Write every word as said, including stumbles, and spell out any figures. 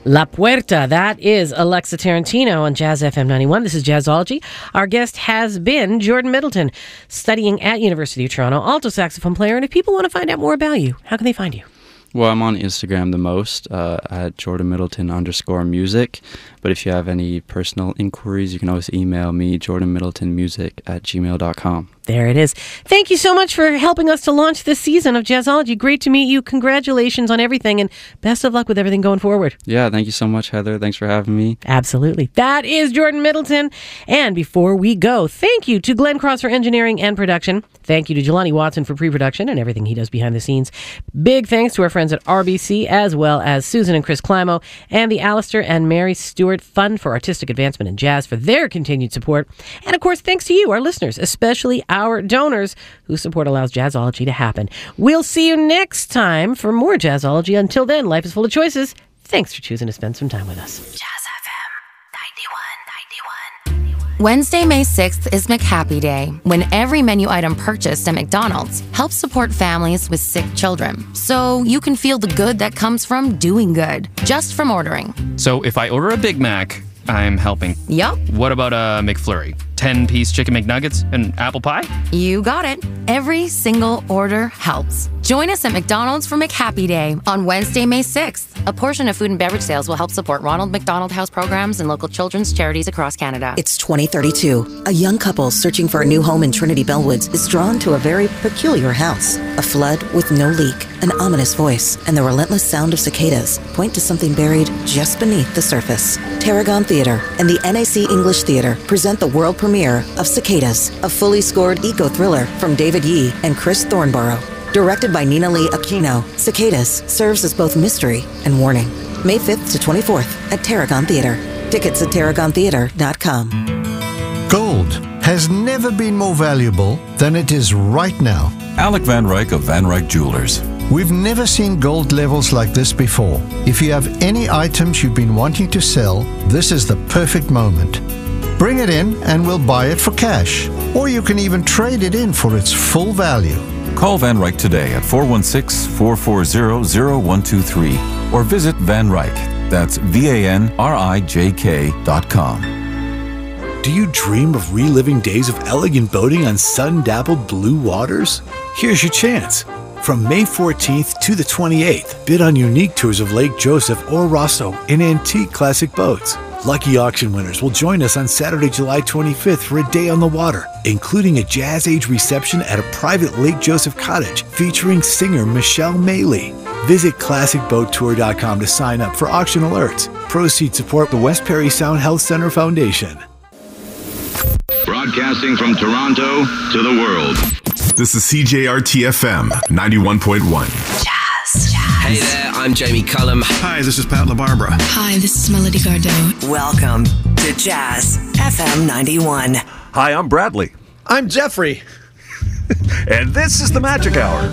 La Puerta. That is Alexa Tarantino on Jazz F M ninety-one. This is Jazzology. Our guest has been Jordan Middleton, studying at University of Toronto, alto saxophone player. And if people want to find out more about you, how can they find you? Well, I'm on Instagram the most, uh, at Jordan Middleton underscore music. But if you have any personal inquiries, you can always email me, jordan middleton music at gmail dot com. There it is. Thank you so much for helping us to launch this season of Jazzology. Great to meet you. Congratulations on everything, and best of luck with everything going forward. Yeah, thank you so much, Heather. Thanks for having me. Absolutely. That is Jordan Middleton. And before we go, thank you to Glenn Cross for engineering and production. Thank you to Jelani Watson for pre-production and everything he does behind the scenes. Big thanks to our friends at R B C, as well as Susan and Chris Climo, and the Alistair and Mary Stewart Fund for Artistic Advancement in Jazz for their continued support. And of course, thanks to you, our listeners, especially our donors whose support allows Jazzology to happen. We'll see you next time for more Jazzology. Until then, life is full of choices. Thanks for choosing to spend some time with us. Jazz F M ninety-one, ninety-one. Wednesday, May sixth is McHappy Day, when every menu item purchased at McDonald's helps support families with sick children. So you can feel the good that comes from doing good, just from ordering. So if I order a Big Mac, I'm helping. Yup. What about a McFlurry? ten-piece chicken McNuggets and apple pie? You got it. Every single order helps. Join us at McDonald's for McHappy Day on Wednesday, May sixth. A portion of food and beverage sales will help support Ronald McDonald House programs and local children's charities across Canada. It's twenty thirty-two. A young couple searching for a new home in Trinity Bellwoods is drawn to a very peculiar house. A flood with no leak, an ominous voice, and the relentless sound of cicadas point to something buried just beneath the surface. Tarragon Theatre and the N A C English Theatre present the world premiere of Cicadas, a fully scored eco-thriller from David Yee and Chris Thornborough. Directed by Nina Lee Aquino, Cicadas serves as both mystery and warning. May fifth to twenty-fourth at Tarragon Theatre. Tickets at tarragon theatre dot com. Gold has never been more valuable than it is right now. Alec Van Ryk of Van Ryk Jewelers. We've never seen gold levels like this before. If you have any items you've been wanting to sell, this is the perfect moment. Bring it in and we'll buy it for cash. Or you can even trade it in for its full value. Call Van Ryk today at four one six, four four zero, zero one two three or visit Van Ryk. That's V A N R I J K dot com. Do you dream of reliving days of elegant boating on sun-dappled blue waters? Here's your chance. From May fourteenth to the twenty-eighth, bid on unique tours of Lake Joseph or Rosso in antique classic boats. Lucky auction winners will join us on Saturday, July twenty-fifth for a day on the water, including a Jazz Age reception at a private Lake Joseph cottage featuring singer Michelle Maley. Visit classic boat tour dot com to sign up for auction alerts. Proceeds support the West Perry Sound Health Center Foundation. Broadcasting from Toronto to the world. This is C J R T F M ninety-one point one. Jazz, jazz. Hey there, I'm Jamie Cullum. Hi, this is Pat LaBarbera. Hi, this is Melody Gardot. Welcome to Jazz F M ninety-one. Hi, I'm Bradley. I'm Jeffrey. And this is the Magic Hour.